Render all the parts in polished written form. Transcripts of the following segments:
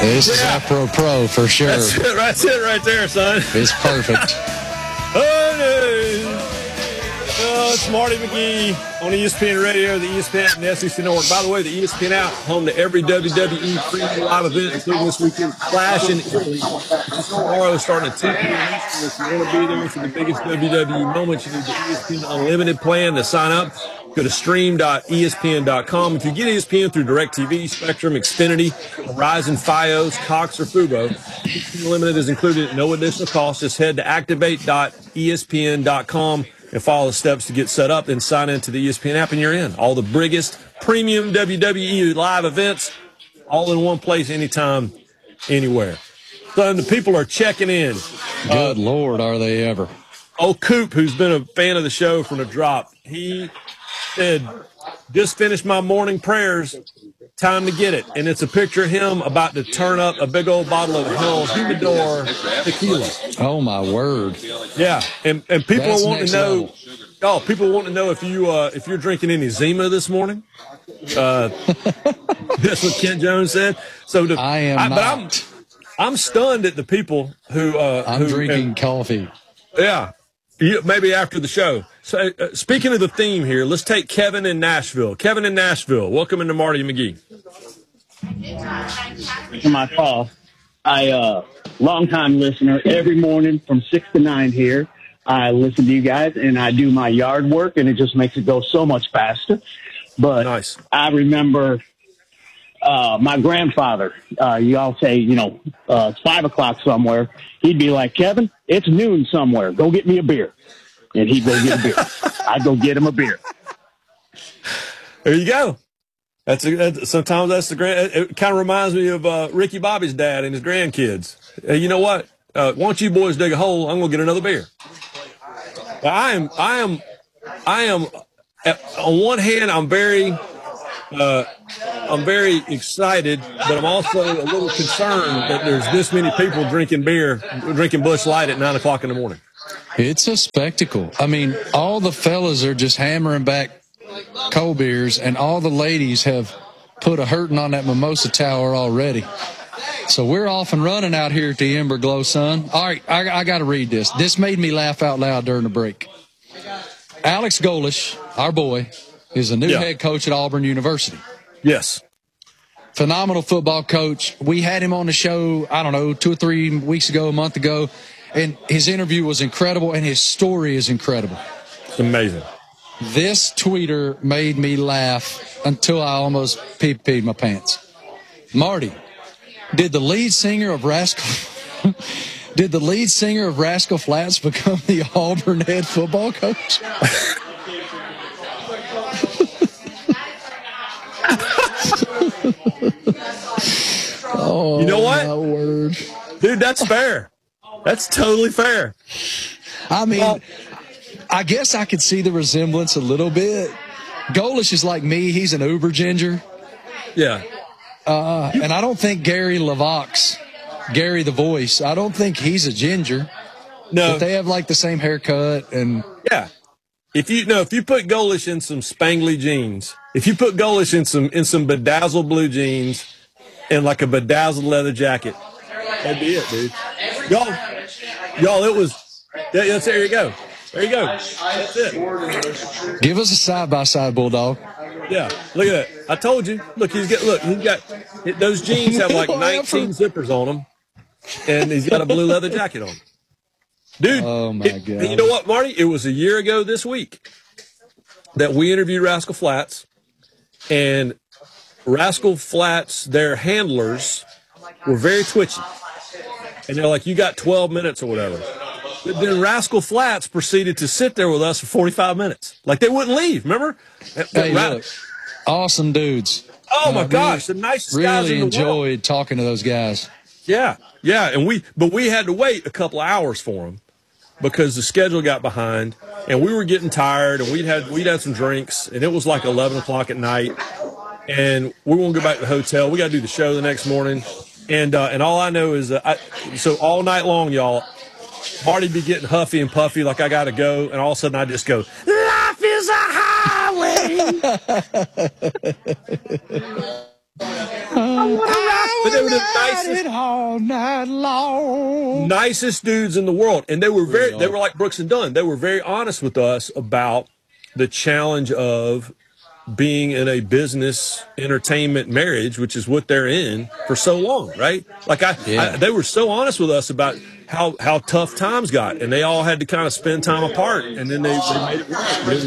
This is Afro Pro for sure. That's it right there, son. It's perfect. Oh, it's Marty McGee on ESPN Radio, the ESPN app, and the SEC Network. By the way, the ESPN app, home to every WWE premium live event, including this weekend's Clash in Italy. Tomorrow starting at 2 p.m. Eastern. If you want to be there for the biggest WWE moments, you need the ESPN Unlimited plan to sign up. Go to stream.espn.com. If you get ESPN through DirecTV, Spectrum, Xfinity, Verizon, Fios, Cox, or Fubo, ESPN Unlimited is included at no additional cost. Just head to activate.espn.com and follow the steps to get set up. Then sign into the ESPN app, and you're in. All the biggest premium WWE live events, all in one place, anytime, anywhere. Son, the people are checking in. Good Lord, are they ever. Old Coop, who's been a fan of the show from the drop, he said, just finished my morning prayers, time to get it. And it's a picture of him about to turn up a big old bottle of Hell's Humidor tequila. Oh, my word. Yeah, and people That's want to next know. level. Oh, people want to know if you're drinking any Zima this morning. That's what Kent Jones said. So I am not. But I'm stunned at the people who I'm drinking coffee. Yeah, maybe after the show. So speaking of the theme here, let's take Kevin in Nashville. Kevin in Nashville, welcome into Marty McGee. To my call, long-time listener, every morning from 6 to 9 here. I listen to you guys, and I do my yard work, and it just makes it go so much faster. But nice. I remember my grandfather, you all say, it's 5 o'clock somewhere. He'd be like, Kevin, it's noon somewhere. Go get me a beer. And he'd go get a beer. I'd go get him a beer. There you go. Sometimes that's the grand. It kind of reminds me of Ricky Bobby's dad and his grandkids. Hey, you know what? Why don't you boys dig a hole? I'm gonna get another beer. I am. On one hand, I'm very excited, but I'm also a little concerned that there's this many people drinking Busch Light at 9 o'clock in the morning. It's a spectacle. I mean, all the fellas are just hammering back cold beers, and all the ladies have put a hurting on that mimosa tower already. So we're off and running out here at the Ember Glow, son. All right, I got to read this. This made me laugh out loud during the break. Alex Golesh, our boy, is the new head coach at Auburn University. Yes. Phenomenal football coach. We had him on the show, 2 or 3 weeks ago, a month ago, and his interview was incredible, and his story is incredible. It's amazing. This tweeter made me laugh until I almost peed my pants. Marty, did the lead singer of Rascal Flatts become the Auburn head football coach? Oh, you know what? My word. Dude, that's fair. That's totally fair. I mean, I guess I could see the resemblance a little bit. Golesh is like me. He's an uber ginger. Yeah. And I don't think Gary LaVox, Gary the Voice, I don't think he's a ginger. No. But they have like the same haircut and yeah. If you put Golesh in some spangly jeans, if you put Golesh in some bedazzled blue jeans and like a bedazzled leather jacket, that'd be it, dude. Y'all, it was. There you go. There you go. That's it. Give us a side-by-side, Bulldog. Yeah, look at that. I told you. Look, he's got those jeans have like 19 zippers on them, and he's got a blue leather jacket on. Dude, oh my God. You know what, Marty? It was a year ago this week that we interviewed Rascal Flatts, and Rascal Flatts, their handlers, were very twitchy. And they're like, you got 12 minutes or whatever. But then Rascal Flatts proceeded to sit there with us for 45 minutes. Like they wouldn't leave, remember? Hey, look, awesome dudes. Oh, my gosh, the nicest guys in the world. Really enjoyed talking to those guys. Yeah, and we had to wait a couple of hours for them because the schedule got behind, and we were getting tired, and we'd had some drinks, and it was like 11 o'clock at night, and we won't go back to the hotel. We got to do the show the next morning, and all I know is so all night long, y'all, Marty be getting huffy and puffy like I got to go, and all of a sudden I just go, life is a highway. I want to ride but they were the ride it all night long. nicest dudes in the world. And they were they were like Brooks and Dunn. They were very honest with us about the challenge of being in a business entertainment marriage, which is what they're in for so long, right? Like they were so honest with us about how tough times got, and they all had to kind of spend time apart, and then they made it work.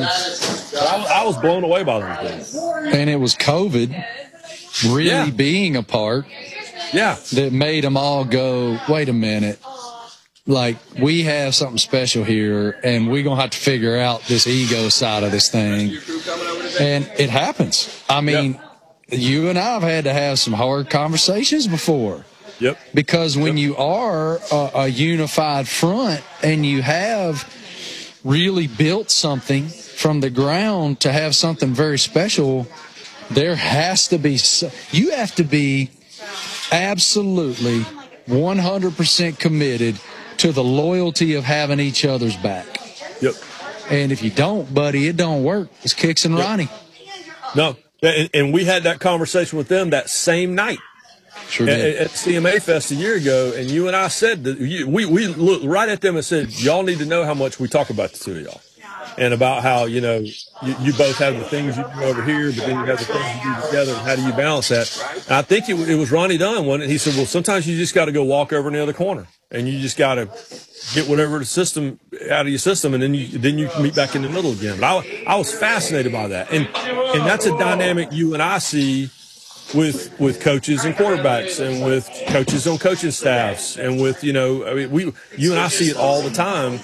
I was blown away by them. And it was COVID really being apart that made them all go, wait a minute. Like, we have something special here, and we're going to have to figure out this ego side of this thing. And it happens. I mean, you and I have had to have some hard conversations before. Yep. Because when you are a unified front and you have really built something from the ground to have something very special, there has to be, you have to be absolutely 100% committed to the loyalty of having each other's back. Yep. And if you don't, buddy, it don't work. It's Kicks and Ronnie. No. And we had that conversation with them that same night. Sure did. At CMA Fest a year ago, and you and I said that we looked right at them and said, y'all need to know how much we talk about the two of y'all. And about how, you you both have the things you do over here, but then you have the things you do together, and how do you balance that? And I think it was Ronnie Dunn, wasn't it? He said, well, sometimes you just got to go walk over in the other corner, and you just got to get whatever the system out of your system, and then you meet back in the middle again. But I was fascinated by that. And that's a dynamic you and I see with coaches and quarterbacks, and with coaches on coaching staffs, and with, you and I see it all the time.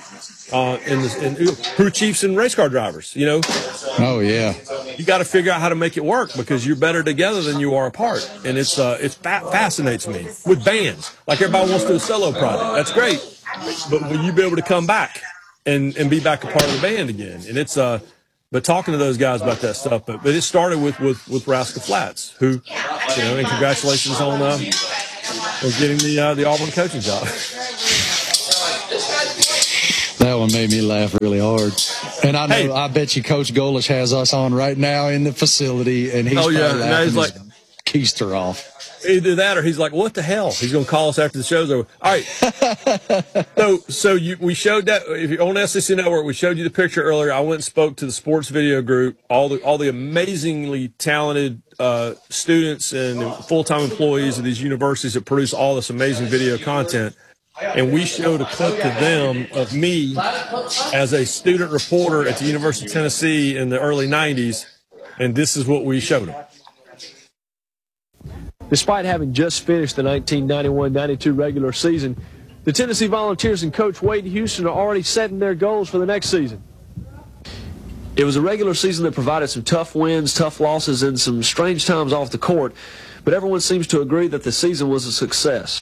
In crew chiefs and race car drivers, Oh yeah. You got to figure out how to make it work, because you're better together than you are apart, and it fascinates me with bands. Like, everybody wants to do a solo project. That's great, but will you be able to come back and be back a part of the band again? And it's but talking to those guys about that stuff. But it started with Rascal Flatts, who, and congratulations on getting the Auburn coaching job. That one made me laugh really hard. And I bet you Coach Golish has us on right now in the facility, and he's probably laughing his keister off. Either that, or he's like, what the hell? He's going to call us after the show's over. All right. We showed that. If you're on SEC Network, we showed you the picture earlier. I went and spoke to the sports video group, all the amazingly talented students and full-time employees of these universities that produce all this amazing video content. And we showed a clip to them of me as a student reporter at the University of Tennessee in the early 90s, and this is what we showed them. Despite having just finished the 1991-92 regular season, the Tennessee Volunteers and Coach Wade Houston are already setting their goals for the next season. It was a regular season that provided some tough wins, tough losses, and some strange times off the court, but everyone seems to agree that the season was a success.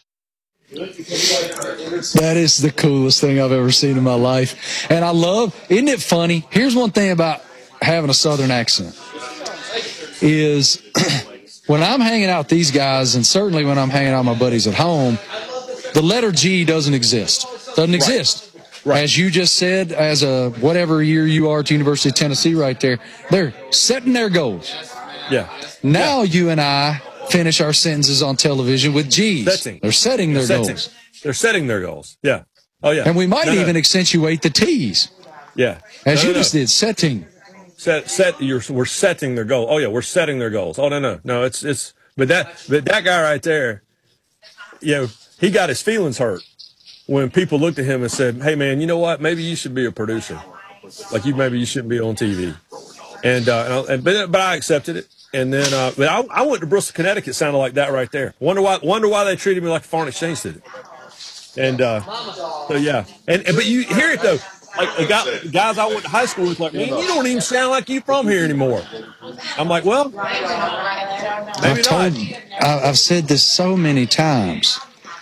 That is the coolest thing I've ever seen in my life. And isn't it funny? Here's one thing about having a Southern accent is when I'm hanging out with these guys, and certainly when I'm hanging out with my buddies at home, the letter G doesn't exist. Doesn't exist. Right. As you just said, as a whatever year you are at the University of Tennessee right there, they're setting their goals. Yeah. Now you and I finish our sentences on television with G's. They're setting their goals. They're setting their goals. Yeah. Oh, yeah. And we might even accentuate the T's. Yeah. As you just did, setting. We're setting their goal. Oh, yeah, we're setting their goals. Oh, no, it's. But that guy right there, he got his feelings hurt when people looked at him and said, "Hey, man, you know what? Maybe you should be a producer. Like, maybe you shouldn't be on TV." But I accepted it. And then, but I went to Bristol, Connecticut. Sounded like that right there. Wonder why they treated me like a foreign exchange student. And so yeah. But you hear it though. Like guys I went to high school with, like, man, you don't even sound like you from here anymore. I'm like, well, maybe not. I've said this so many times.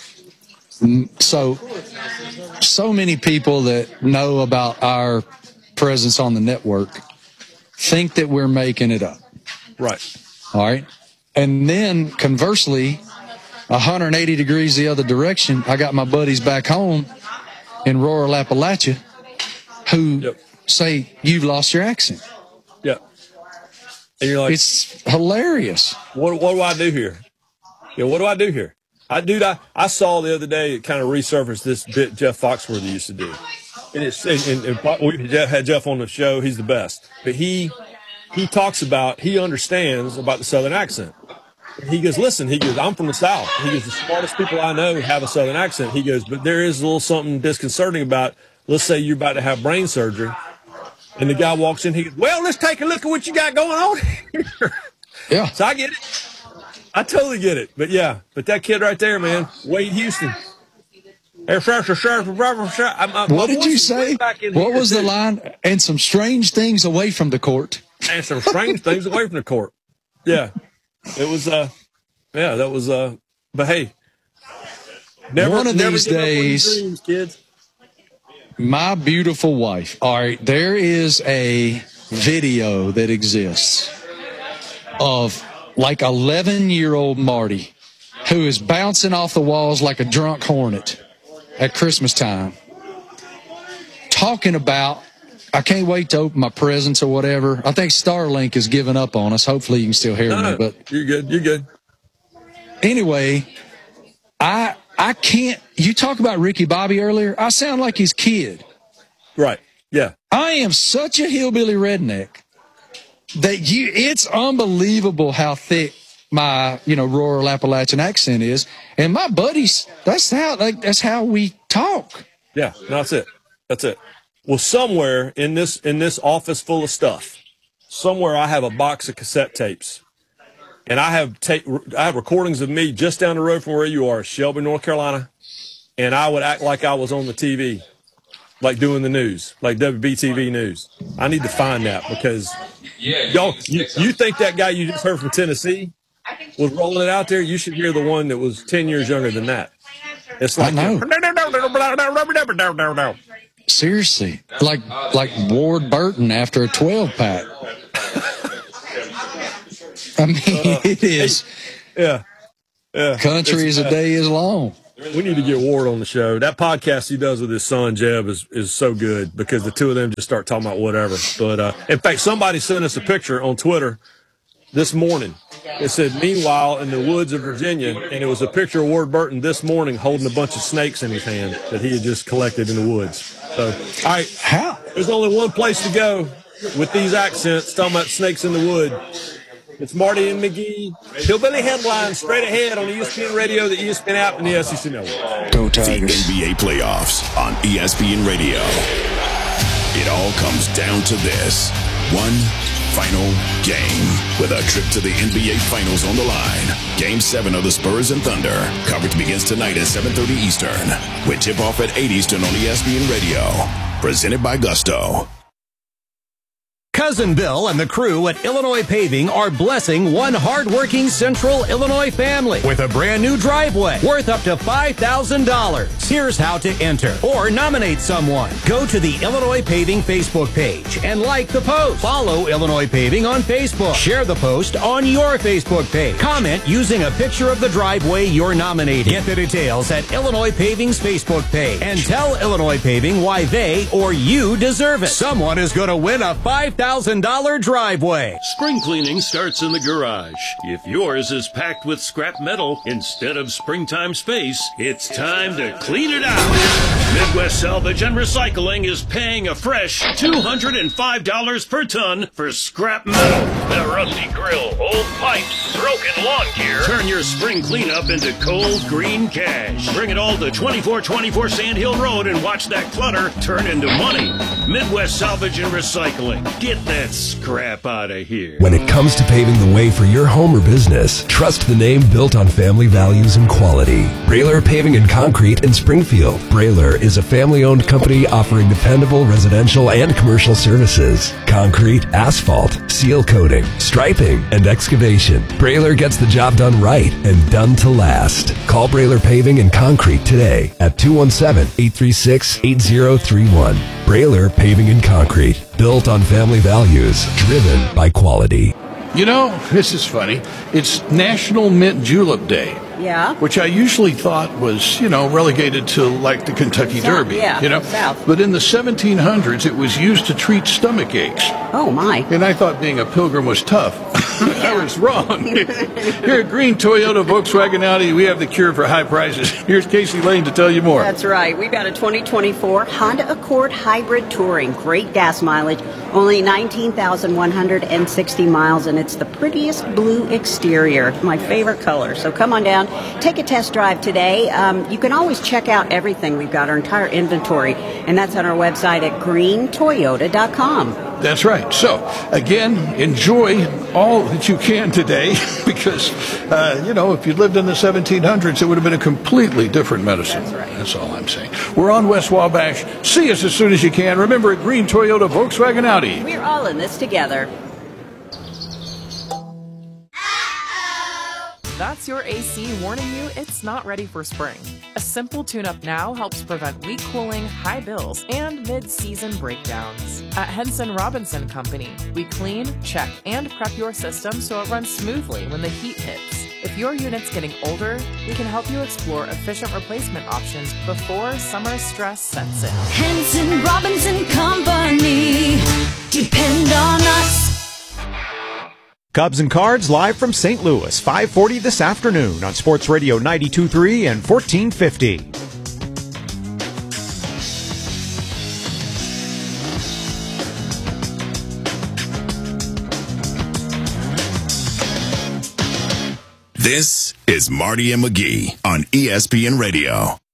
So many people that know about our presence on the network think that we're making it up. Right. All right. And then conversely, 180 degrees the other direction, I got my buddies back home in rural Appalachia who say, you've lost your accent. Yeah. And you're like, it's hilarious. What do I do here? Yeah, what do I do here? I saw the other day, it kind of resurfaced this bit Jeff Foxworthy used to do. And we had Jeff on the show. He's the best. But he understands about the Southern accent. He goes, listen, I'm from the South. He goes, the smartest people I know have a Southern accent. He goes, but there is a little something disconcerting about, let's say you're about to have brain surgery. And the guy walks in, he goes, well, let's take a look at what you got going on here. Yeah. So I get it. I totally get it. But that kid right there, man, Wade Houston. What did you say? What was the line? And some strange things away from the court. And some strange things away from the court. Yeah. It was, that was, but hey. One of these days, dreams, kids. My beautiful wife. All right, there is a video that exists of like 11-year-old Marty who is bouncing off the walls like a drunk hornet at Christmas time, talking about, I can't wait to open my presents or whatever. I think Starlink has given up on us. Hopefully you can still hear me. But you're good. Anyway, I can't. You talk about Ricky Bobby earlier. I sound like his kid. Right. Yeah. I am such a hillbilly redneck that it's unbelievable how thick my, rural Appalachian accent is. And my buddies, that's how we talk. Yeah. No, that's it. Well, somewhere in this office full of stuff, somewhere I have a box of cassette tapes. And I have recordings of me just down the road from where you are, Shelby, North Carolina. And I would act like I was on the TV, like doing the news, like WBTV News. I need to find that because y'all, you think that guy you just heard from Tennessee was rolling it out there? You should hear the one that was 10 years younger than that. It's like, I know. Seriously, like Ward Burton after a 12-pack. I mean, it is. Yeah. Country is a day is long. We need to get Ward on the show. That podcast he does with his son, Jeb, is so good because the two of them just start talking about whatever. But, in fact, somebody sent us a picture on Twitter this morning. It said, meanwhile, in the woods of Virginia, and it was a picture of Ward Burton this morning holding a bunch of snakes in his hand that he had just collected in the woods. So, all right, there's only one place to go with these accents talking about snakes in the wood. It's Marty and McGee. Hillbilly Headlines straight ahead on ESPN Radio, the ESPN app, and the SEC Network. Go Tigers. The NBA playoffs on ESPN Radio. It all comes down to this. One final game with a trip to the NBA Finals on the line. Game 7 of the Spurs and Thunder. Coverage begins tonight at 7:30 Eastern. With tip-off at 8 Eastern on ESPN Radio. Presented by Gusto. Cousin Bill and the crew at Illinois Paving are blessing one hardworking Central Illinois family with a brand new driveway worth up to $5,000. Here's how to enter or nominate someone. Go to the Illinois Paving Facebook page and like the post. Follow Illinois Paving on Facebook. Share the post on your Facebook page. Comment using a picture of the driveway you're nominating. Get the details at Illinois Paving's Facebook page and tell Illinois Paving why they or you deserve it. Someone is going to win a $5,000 driveway. Spring cleaning starts in the garage. If yours is packed with scrap metal instead of springtime space, it's time to clean it out. Midwest Salvage and Recycling is paying a fresh $205 per ton for scrap metal. That rusty grill, old pipes, broken lawn gear. Turn your spring cleanup into cold green cash. Bring it all to 2424 Sand Hill Road and watch that clutter turn into money. Midwest Salvage and Recycling. Get that scrap out of here. When it comes to paving the way for your home or business, trust the name built on family values and quality. Brailer Paving and Concrete in Springfield. Brailer is a family-owned company offering dependable residential and commercial services. Concrete, asphalt, seal coating, striping, and excavation. Brailer gets the job done right and done to last. Call Brailer Paving and Concrete today at 217-836-8031. Brailer Paving and Concrete. Built on family values, driven by quality. You know, this is funny. It's National Mint Julep Day. Yeah. Which I usually thought was, relegated to like the Kentucky Derby. Yeah, South. But in the 1700s, it was used to treat stomach aches. Oh, my. And I thought being a pilgrim was tough. I was wrong. Here at Green Toyota, Volkswagen, Audi, we have the cure for high prices. Here's Casey Lane to tell you more. That's right. We've got a 2024 Honda Accord Hybrid Touring. Great gas mileage, only 19,160 miles, and it's the prettiest blue exterior. My favorite color. So come on down, take a test drive today. You can always check out everything. We've got our entire inventory, and that's on our website at greentoyota.com. That's right. So, again, enjoy all that you can today because, if you lived in the 1700s, it would have been a completely different medicine. That's right. That's all I'm saying. We're on West Wabash. See us as soon as you can. Remember, at Green Toyota, Volkswagen, Audi. We're all in this together. That's your AC warning you it's not ready for spring. A simple tune-up now helps prevent weak cooling, high bills, and mid-season breakdowns. At Henson Robinson Company, we clean, check, and prep your system so it runs smoothly when the heat hits. If your unit's getting older, we can help you explore efficient replacement options before summer stress sets in. Henson Robinson Company. Depend on us. Cubs and Cards live from St. Louis, 5:40 this afternoon on Sports Radio 92.3 and 1450. This is Marty and McGee on ESPN Radio.